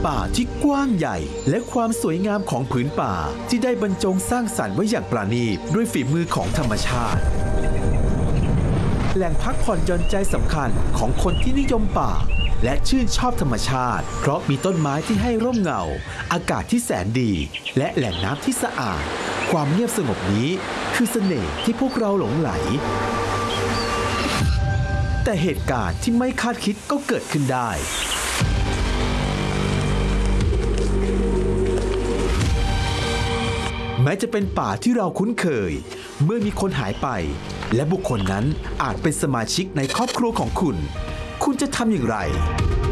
ป่าที่กว้างใหญ่และความสวยงามของผืนป่าที่ได้บรรจงสร้างสรรค์ไว้อย่างประณีตด้วยฝีมือของธรรมชาติแหล่งพักผ่อนหย่อนใจสำคัญของคนที่นิยมป่าและชื่นชอบธรรมชาติเพราะมีต้นไม้ที่ให้ร่มเงาอากาศที่แสนดีและแหล่งน้ำที่สะอาดความเงียบสงบนี้คือเสน่ห์ที่พวกเราหลงไหลแต่เหตุการณ์ที่ไม่คาดคิดก็เกิดขึ้นได้แม้จะเป็นป่าที่เราคุ้นเคยเมื่อมีคนหายไปและบุคคลนั้นอาจเป็นสมาชิกในครอบครัวของคุณจะทำอย่างไร